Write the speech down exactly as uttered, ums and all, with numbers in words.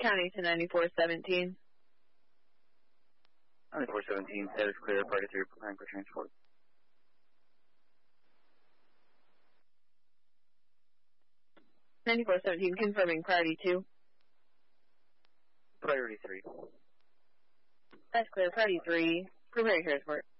County to ninety-four seventeen. ninety-four seventeen, status clear, priority three, preparing for transport. ninety-four seventeen, confirming priority two. Priority three. That's clear, priority three, preparing transport.